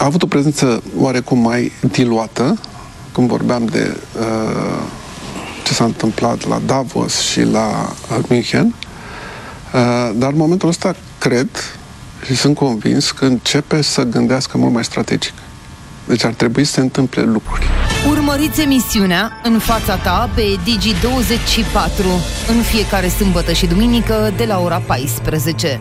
a avut o prezență oarecum mai diluată, când vorbeam de ce s-a întâmplat la Davos și la München, dar în momentul ăsta cred și sunt convins că începe să gândească mult mai strategic. Deci ar trebui să se întâmple lucruri. Urmăriți emisiunea În fața ta pe Digi24 în fiecare sâmbătă și duminică de la ora 14.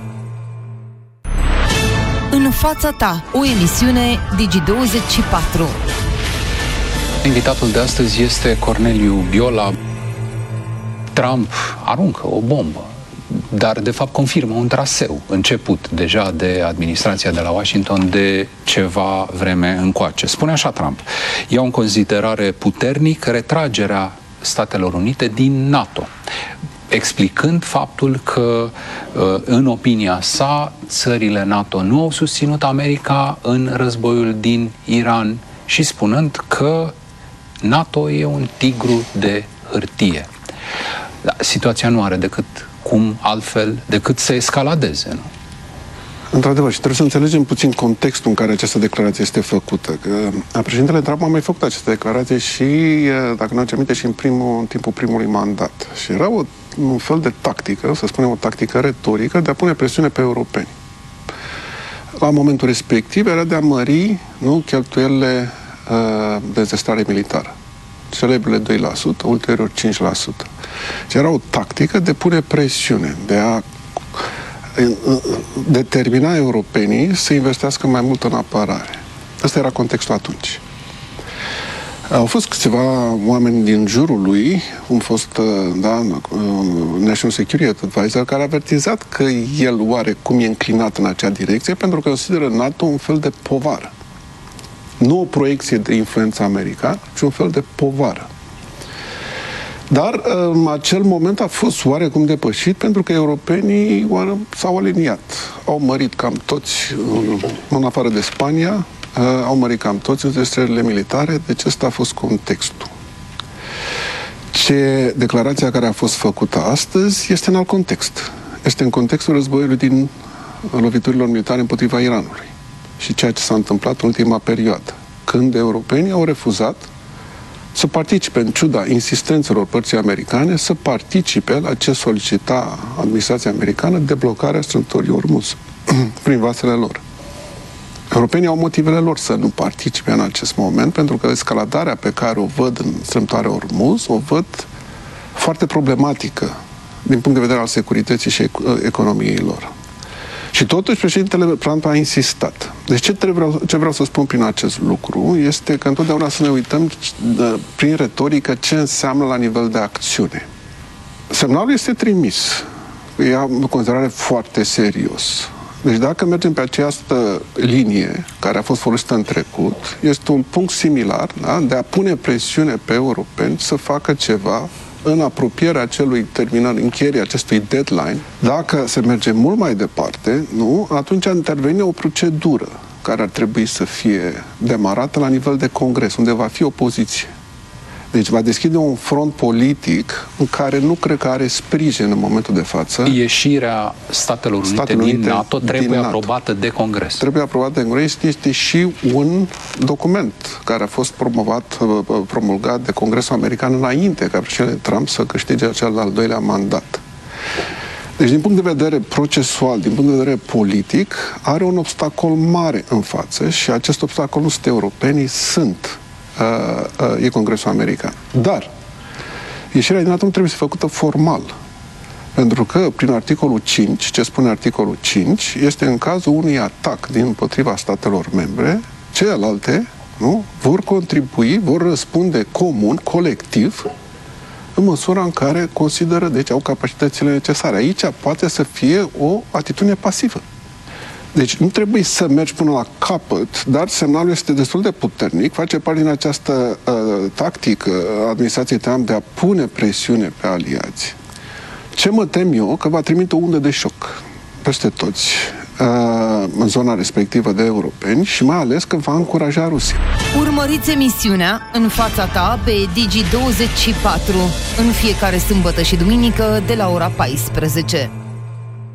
În fața ta, o emisiune Digi24. Invitatul de astăzi este Corneliu Biola. Trump aruncă o bombă, dar de fapt confirmă un traseu început deja de administrația de la Washington de ceva vreme încoace. Spune așa Trump: iau în considerare puternic retragerea Statelor Unite din NATO, explicând faptul că, în opinia sa, țările NATO nu au susținut America în războiul din Iran și spunând că NATO e un tigru de hârtie. Da, situația nu are decât cum altfel decât să escaladeze, nu? Într-adevăr, și trebuie să înțelegem puțin contextul în care această declarație este făcută. Că președintele Trump a mai făcut această declarație și, dacă nu ați aminte, și în timpul primului mandat. Și era un fel de tactică, să spunem o tactică retorică, de a pune presiune pe europeni. La momentul respectiv era de a mări, nu, cheltuielile de dezertare militară. Celebrele 2%, ulterior 5%. Și era o tactică de pune presiune, de a determina europenii să investească mai mult în apărare. Ăsta era contextul atunci. Au fost câțiva oameni din jurul lui, un fost National Security Advisor, care a avertizat că el oarecum e înclinat în acea direcție pentru că consideră NATO un fel de povară. Nu o proiecție de influență americană, ci un fel de povară. Dar în acel moment a fost oarecum depășit pentru că europenii s-au aliniat. Au mărit cam toți, în afară de Spania, au mărit cam toți înzestrările militare, deci ăsta a fost contextul. Declarația care a fost făcută astăzi este în alt context. Este în contextul războiului din loviturilor militare împotriva Iranului și ceea ce s-a întâmplat în ultima perioadă, când europenii au refuzat să participe, în ciuda insistențelor părții americane, să participe la ce solicita administrația americană, deblocarea strâmtorii Ormuz prin vasele lor. Europenii au motivele lor să nu participe în acest moment, pentru că escaladarea pe care o văd în strâmtoarea Ormuz o văd foarte problematică din punct de vedere al securității și economiei lor. Și totuși președintele Trump a insistat. Deci ce vreau să spun prin acest lucru este că întotdeauna să ne uităm prin retorică ce înseamnă la nivel de acțiune. Semnalul este trimis. E o considerare foarte serios. Deci dacă mergem pe această linie care a fost folosită în trecut, este un punct similar, da? De a pune presiune pe europeni să facă ceva în apropierea acelui încheierii acestui deadline. Dacă se merge mult mai departe, nu, atunci intervine o procedură care ar trebui să fie demarată la nivel de congres, unde va fi opoziție. Deci va deschide un front politic în care nu cred că are sprijin în momentul de față. Ieșirea Statelor Unite din NATO trebuie aprobată de Congres. Trebuie aprobată de Congres. Este și un document care a fost promulgat de Congresul American înainte ca președintele Trump să câștige cel al doilea mandat. Deci, din punct de vedere procesual, din punct de vedere politic, are un obstacol mare în față și acest obstacol nu sunt europenii, e Congresul American. Dar ieșirea din NATO nu trebuie să fie făcută formal. Pentru că, prin articolul 5, ce spune articolul 5, este în cazul unui atac din împotriva statelor membre, celelalte, nu, vor contribui, vor răspunde comun, colectiv, în măsura în care consideră, deci au capacitățile necesare. Aici poate să fie o atitudine pasivă. Deci nu trebuie să mergi până la capăt, dar semnalul este destul de puternic, face parte din această tactică a administrației Trump de a pune presiune pe aliați. Ce mă tem eu? Că va trimite o undă de șoc peste toți în zona respectivă de europeni și mai ales că va încuraja Rusia. Urmăriți emisiunea În fața ta pe Digi24 în fiecare sâmbătă și duminică de la ora 14.